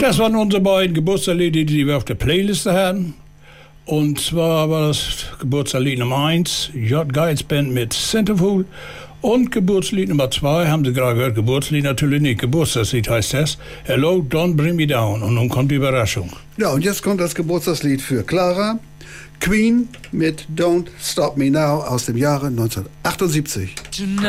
Das waren unsere beiden Geburtstagslieder, die wir auf der Playliste hatten. Und zwar war das Geburtstagslied Nummer 1, J. Geitz Band mit Centerfold. Und Geburtslied Nummer 2, haben Sie gerade gehört, Geburtslied natürlich nicht, Geburtstagslied heißt das. Hello, Don't Bring Me Down. Und nun kommt die Überraschung. Ja, und jetzt kommt das Geburtstagslied für Clara. Queen mit Don't Stop Me Now aus dem Jahre 1978.